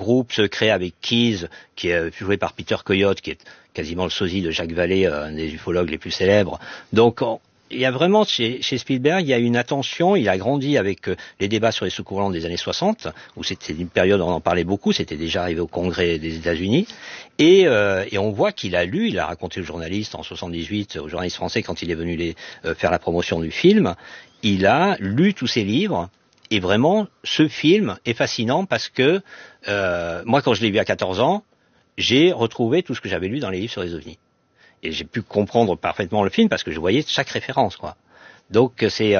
groupe secret avec Keyes, qui est joué par Peter Coyote, qui est quasiment le sosie de Jacques Vallée, un des ufologues les plus célèbres. Donc, il y a vraiment, chez Spielberg, il y a une attention, il a grandi avec les débats sur les soucoupes volantes des années 60, où c'était une période où on en parlait beaucoup, c'était déjà arrivé au Congrès des États-Unis, et on voit qu'il a lu, il a raconté aux journalistes en 78, aux journalistes français quand il est venu faire la promotion du film, il a lu tous ses livres, et vraiment, ce film est fascinant parce que, moi quand je l'ai vu à 14 ans, j'ai retrouvé tout ce que j'avais lu dans les livres sur les ovnis. Et j'ai pu comprendre parfaitement le film parce que je voyais chaque référence, quoi. Donc c'est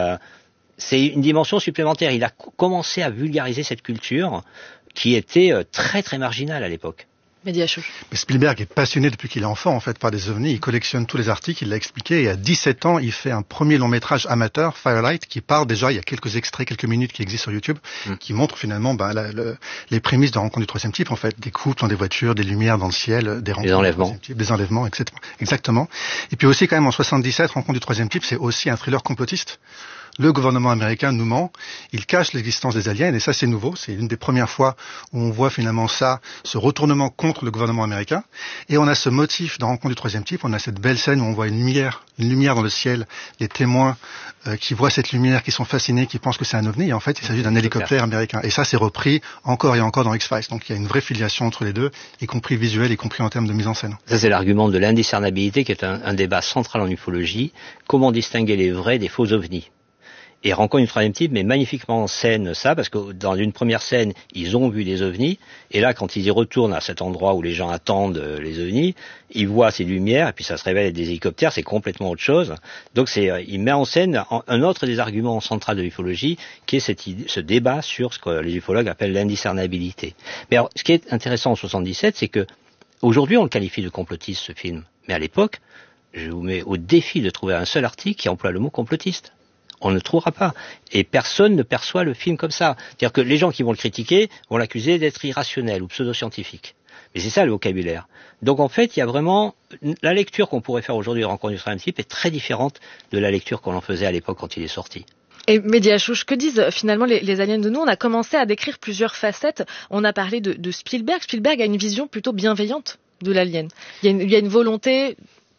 une dimension supplémentaire. Il a commencé à vulgariser cette culture qui était très très marginale à l'époque. Mais Spielberg est passionné depuis qu'il est enfant, en fait, par des ovnis. Il collectionne tous les articles, il l'a expliqué. Et à 17 ans, il fait un premier long métrage amateur, Firelight, qui part déjà, il y a quelques extraits, quelques minutes qui existent sur YouTube, qui montrent finalement les prémices de Rencontre du troisième type, en fait. Des couples dans des voitures, des lumières dans le ciel, des rencontres du troisième type, des enlèvements, etc. Exactement. Et puis aussi, quand même, en 77, Rencontre du troisième type, c'est aussi un thriller complotiste. Le gouvernement américain nous ment, il cache l'existence des aliens, et ça c'est nouveau, c'est une des premières fois où on voit finalement ça, ce retournement contre le gouvernement américain, et on a ce motif dans Rencontre du troisième type, on a cette belle scène où on voit une lumière dans le ciel, les témoins qui voient cette lumière, qui sont fascinés, qui pensent que c'est un ovni, et en fait il s'agit d'un hélicoptère américain, et ça c'est repris encore et encore dans X-Files, donc il y a une vraie filiation entre les deux, y compris visuelle, y compris en termes de mise en scène. Ça c'est l'argument de l'indiscernabilité qui est un débat central en ufologie, comment distinguer les vrais des faux ovnis. Et Rencontre du troisième type met magnifiquement en scène ça, parce que dans une première scène, ils ont vu des ovnis, et là, quand ils y retournent à cet endroit où les gens attendent les ovnis, ils voient ces lumières, et puis ça se révèle être des hélicoptères, c'est complètement autre chose. Donc il met en scène un autre des arguments centraux de l'ufologie, qui est ce débat sur ce que les ufologues appellent l'indiscernabilité. Mais alors, ce qui est intéressant en 77, c'est que aujourd'hui, on le qualifie de complotiste, ce film. Mais à l'époque, je vous mets au défi de trouver un seul article qui emploie le mot complotiste. On ne trouvera pas. Et personne ne perçoit le film comme ça. C'est-à-dire que les gens qui vont le critiquer vont l'accuser d'être irrationnel ou pseudo-scientifique. Mais c'est ça le vocabulaire. Donc en fait, il y a vraiment... La lecture qu'on pourrait faire aujourd'hui de Rencontre du troisième type est très différente de la lecture qu'on en faisait à l'époque quand il est sorti. Et Mediachouch, que disent finalement les aliens de nous? On a commencé à décrire plusieurs facettes. On a parlé de Spielberg. Spielberg a une vision plutôt bienveillante de l'alien. Il y a une volonté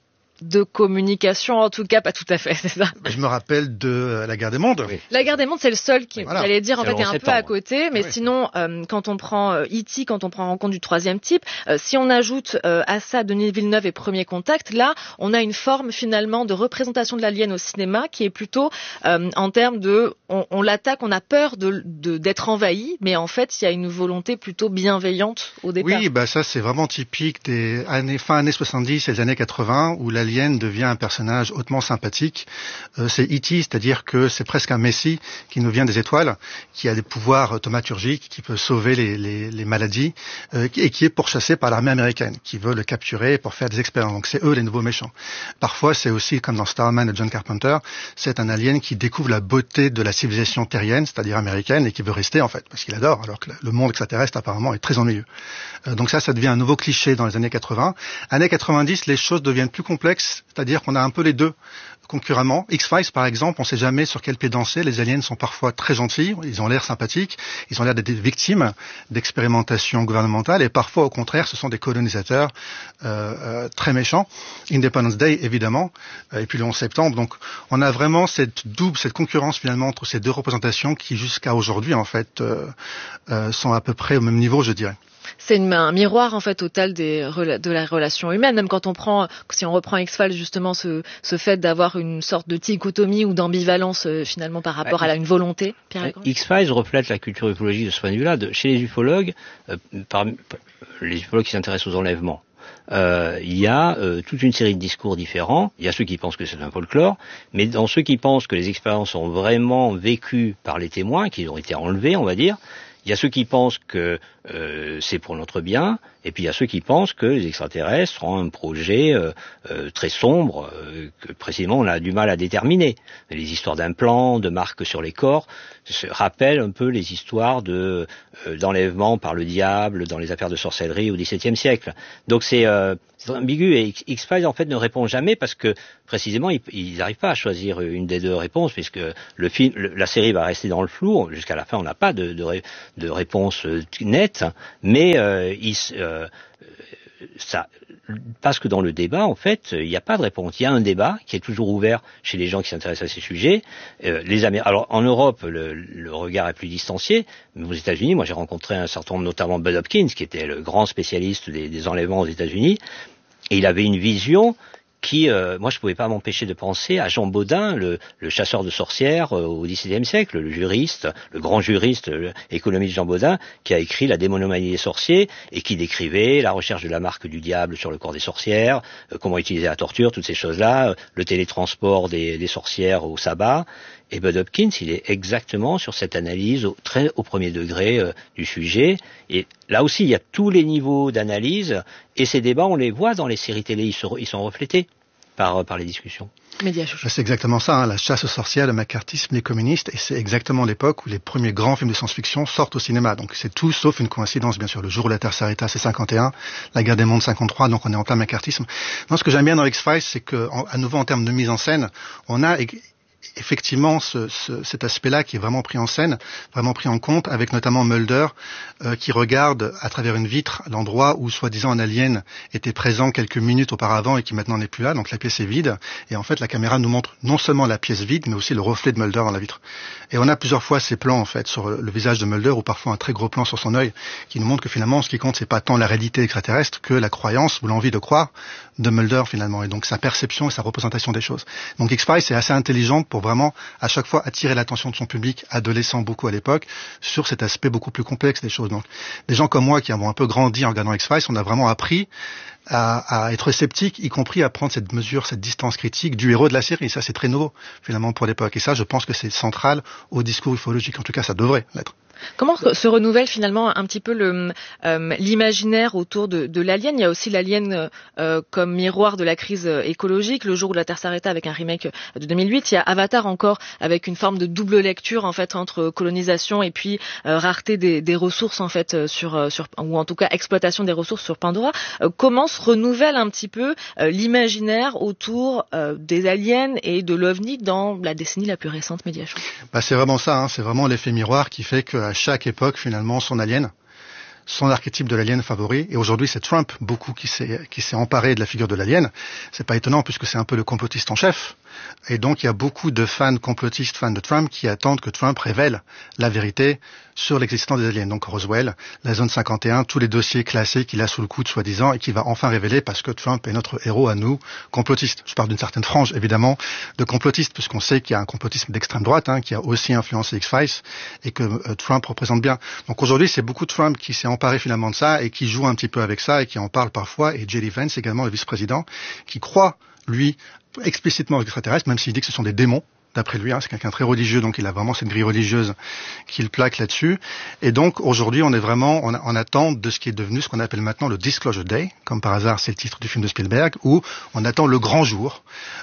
de communication, en tout cas pas tout à fait, c'est ça. Je me rappelle de La Guerre des Mondes. Oui. La Guerre des Mondes, c'est le seul qui, voilà. j'allais dire, en fait, est un peu à côté, mais sinon, quand on prend E.T., quand on prend Rencontre du troisième type, si on ajoute à ça Denis Villeneuve et Premier Contact, là, on a une forme finalement de représentation de l'alien au cinéma qui est plutôt en termes de, on l'attaque, on a peur d'être envahi, mais en fait, il y a une volonté plutôt bienveillante au départ. Oui, ça c'est vraiment typique des années 70 et des années 80 où l'alien devient un personnage hautement sympathique. C'est E.T., c'est-à-dire que c'est presque un messie qui nous vient des étoiles, qui a des pouvoirs thaumaturgiques, qui peut sauver les maladies, et qui est pourchassé par l'armée américaine, qui veut le capturer pour faire des expériences. Donc c'est eux les nouveaux méchants. Parfois c'est aussi, comme dans Starman de John Carpenter, c'est un alien qui découvre la beauté de la civilisation terrienne, c'est-à-dire américaine, et qui veut rester en fait, parce qu'il adore, alors que le monde extraterrestre apparemment est très ennuyeux. Donc ça devient un nouveau cliché dans les années 80. Années 90, les choses deviennent plus complexes, c'est-à-dire qu'on a un peu les deux concurremment. X-Files, par exemple, on ne sait jamais sur quel pied danser. Les aliens sont parfois très gentils, ils ont l'air sympathiques, ils ont l'air d'être des victimes d'expérimentations gouvernementales, et parfois, au contraire, ce sont des colonisateurs très méchants. Independence Day, évidemment, et puis le 11 septembre. Donc, on a vraiment cette concurrence finalement entre ces deux représentations qui, jusqu'à aujourd'hui, en fait, sont à peu près au même niveau, je dirais. C'est un miroir en fait total de la relation humaine. Même si on reprend X-Files justement, ce fait d'avoir une sorte de dichotomie ou d'ambivalence finalement par rapport à une volonté. X-Files reflète la culture ufologique de ce point de vue-là. Chez les ufologues, les ufologues qui s'intéressent aux enlèvements, il y a toute une série de discours différents. Il y a ceux qui pensent que c'est un folklore, mais dans ceux qui pensent que les expériences sont vraiment vécues par les témoins, qu'ils ont été enlevés, on va dire. Il y a ceux qui pensent que c'est pour notre bien, et puis il y a ceux qui pensent que les extraterrestres ont un projet très sombre, que précisément on a du mal à déterminer. Les histoires d'implants, de marques sur les corps, rappellent un peu les histoires d'enlèvement par le diable dans les affaires de sorcellerie au XVIIe siècle. Donc c'est ambigu, et X-Files en fait ne répond jamais parce que précisément ils n'arrivent pas à choisir une des deux réponses, puisque la série va rester dans le flou. Jusqu'à la fin, on n'a pas de de réponse nette, mais ça, parce que dans le débat, en fait, il n'y a pas de réponse. Il y a un débat qui est toujours ouvert chez les gens qui s'intéressent à ces sujets. Alors, en Europe, le regard est plus distancié, mais aux États-Unis, moi, j'ai rencontré un certain nombre, notamment Bud Hopkins, qui était le grand spécialiste des enlèvements aux États-Unis, et il avait une vision qui, moi, je pouvais pas m'empêcher de penser à Jean Bodin, le chasseur de sorcières au XVIIe siècle, le grand juriste, économiste Jean Bodin, qui a écrit La démonomanie des sorciers et qui décrivait la recherche de la marque du diable sur le corps des sorcières, comment utiliser la torture, toutes ces choses-là, le télétransport des sorcières au sabbat. Et Bud Hopkins, il est exactement sur cette analyse très au premier degré du sujet. Et là aussi, il y a tous les niveaux d'analyse. Et ces débats, on les voit dans les séries télé, ils sont reflétés par les discussions. C'est exactement ça, hein, la chasse aux sorcières, le macartisme, les communistes, et c'est exactement l'époque où les premiers grands films de science-fiction sortent au cinéma. Donc c'est tout sauf une coïncidence, bien sûr. Le jour où la Terre s'arrêta, c'est 51, la guerre des mondes 53, donc on est en plein macartisme. Non, ce que j'aime bien dans X-Files, c'est que, à nouveau en termes de mise en scène, on a effectivement cet aspect-là qui est vraiment pris en scène, vraiment pris en compte, avec notamment Mulder qui regarde à travers une vitre l'endroit où soi-disant un alien était présent quelques minutes auparavant et qui maintenant n'est plus là, donc la pièce est vide, et en fait la caméra nous montre non seulement la pièce vide, mais aussi le reflet de Mulder dans la vitre. Et on a plusieurs fois ces plans en fait sur le visage de Mulder, ou parfois un très gros plan sur son œil, qui nous montre que finalement ce qui compte c'est pas tant la réalité extraterrestre que la croyance ou l'envie de croire de Mulder finalement, et donc sa perception et sa représentation des choses. Donc X-Files c'est assez intelligent pour vraiment à chaque fois attirer l'attention de son public, adolescent beaucoup à l'époque, sur cet aspect beaucoup plus complexe des choses. Donc des gens comme moi qui avons un peu grandi en regardant X-Files, on a vraiment appris à être sceptique, y compris à prendre cette mesure, cette distance critique du héros de la série. Ça c'est très nouveau finalement pour l'époque, et ça je pense que c'est central au discours ufologique, en tout cas ça devrait l'être. Comment se renouvelle finalement un petit peu l'imaginaire autour de l'alien? Il y a aussi l'alien comme miroir de la crise écologique, Le jour où la Terre s'arrêta avec un remake de 2008. Il y a Avatar encore avec une forme de double lecture en fait entre colonisation et puis rareté des ressources en fait ou en tout cas exploitation des ressources sur Pandora. Comment se renouvelle un petit peu l'imaginaire autour des aliens et de l'OVNI dans la décennie la plus récente Mediachou? C'est vraiment ça, hein, c'est vraiment l'effet miroir qui fait que à chaque époque, finalement, son alien, son archétype de l'alien favori, et aujourd'hui c'est Trump, beaucoup qui s'est emparé de la figure de l'alien. C'est pas étonnant puisque c'est un peu le complotiste en chef. Et donc il y a beaucoup de fans complotistes, fans de Trump, qui attendent que Trump révèle la vérité sur l'existence des aliens. Donc Roswell, la zone 51, tous les dossiers classés qu'il a sous le coude soi-disant et qu'il va enfin révéler parce que Trump est notre héros à nous, complotiste. Je parle d'une certaine frange évidemment de complotistes, puisqu'on sait qu'il y a un complotisme d'extrême droite qui a aussi influencé X-Files et que Trump représente bien. Donc aujourd'hui c'est beaucoup Trump qui s'est emparé finalement de ça et qui joue un petit peu avec ça et qui en parle parfois, et J.D. Vance également, le vice-président, qui croit lui explicitement aux extraterrestres, même s'il dit que ce sont des démons. D'après lui, c'est quelqu'un de très religieux, donc il a vraiment cette grille religieuse qu'il plaque là-dessus. Et donc aujourd'hui, on est vraiment en attente de ce qui est devenu ce qu'on appelle maintenant le Disclosure Day, comme par hasard, c'est le titre du film de Spielberg, où on attend le grand jour.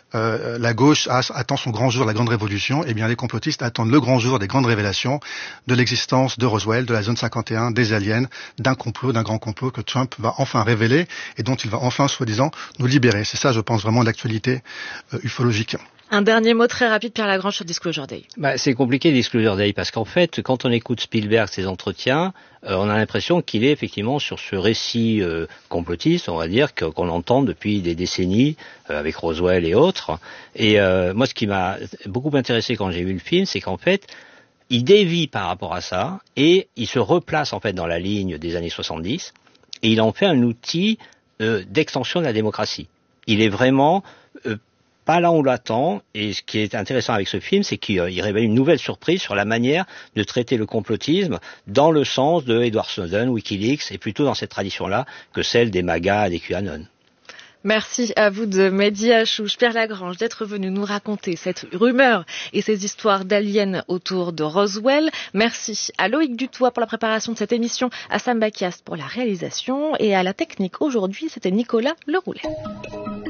La gauche attend son grand jour, la grande révolution, et bien les complotistes attendent le grand jour des grandes révélations de l'existence de Roswell, de la zone 51, des aliens, d'un grand complot que Trump va enfin révéler et dont il va enfin, soi-disant, nous libérer. C'est ça, je pense, vraiment l'actualité ufologique. Un dernier mot très rapide, Pierre Lagrange, sur Disclosure Day. C'est compliqué, Disclosure Day, parce qu'en fait, quand on écoute Spielberg, ses entretiens, on a l'impression qu'il est effectivement sur ce récit complotiste, on va dire, qu'on entend depuis des décennies, avec Roswell et autres. Et moi, ce qui m'a beaucoup intéressé quand j'ai vu le film, c'est qu'en fait, il dévie par rapport à ça, et il se replace en fait dans la ligne des années 70, et il en fait un outil d'extension de la démocratie. Il est vraiment pas là où on l'attend, et ce qui est intéressant avec ce film, c'est qu'il révèle une nouvelle surprise sur la manière de traiter le complotisme dans le sens de Edward Snowden, WikiLeaks, et plutôt dans cette tradition-là que celle des MAGA et des QAnon. Merci à vous de Mehdi Hachouch, Pierre Lagrange, d'être venu nous raconter cette rumeur et ces histoires d'aliens autour de Roswell. Merci à Loïc Dutoit pour la préparation de cette émission, à Sam Bakias pour la réalisation, et à la technique aujourd'hui, c'était Nicolas Leroulet.